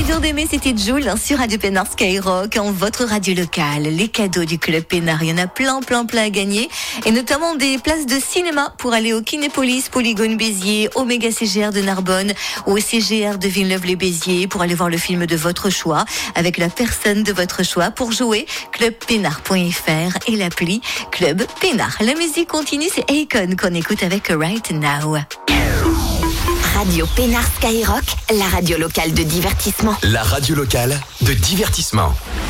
C'est dur d'aimer, c'était Jul sur Radio Pénard Skyrock, en votre radio locale. Les cadeaux du Club Pénard, il y en a plein à gagner. Et notamment des places de cinéma pour aller au Kinépolis, Polygone Béziers, au Méga CGR de Narbonne, ou au CGR de Villeneuve-les-Béziers pour aller voir le film de votre choix avec la personne de votre choix. Pour jouer, clubpénard.fr et l'appli Club Pénard. La musique continue, c'est Akon qu'on écoute avec Right Now. Radio Pénard Skyrock, la radio locale de divertissement. La radio locale de divertissement.